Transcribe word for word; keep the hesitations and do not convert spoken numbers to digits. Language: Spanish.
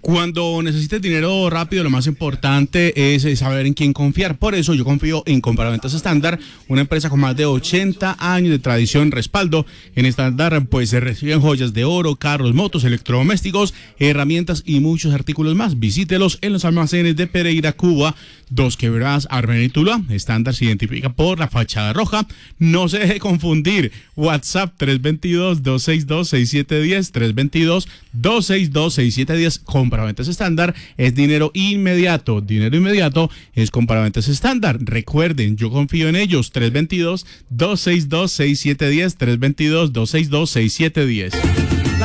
Cuando necesites dinero rápido, lo más importante es saber en quién confiar. Por eso yo confío en Compraventas Estándar, una empresa con más de ochenta años de tradición y respaldo. En Estándar pues se reciben joyas de oro, carros, motos, electrodomésticos, herramientas y muchos artículos más. Visítelos en los almacenes de Pereira, Cuba, Dos Quebradas, Armenia y Tuluá. Estándar se identifica por la fachada roja. No se deje confundir. WhatsApp tres dos dos, dos seis dos, seis siete uno cero, tres dos dos, dos seis dos, seis siete uno cero. Compraventas Estándar es dinero inmediato. Dinero inmediato es Compraventas Estándar. Recuerden, yo confío en ellos. tres dos dos, dos seis dos, seis siete uno cero, tres dos dos, dos seis dos, seis siete uno cero.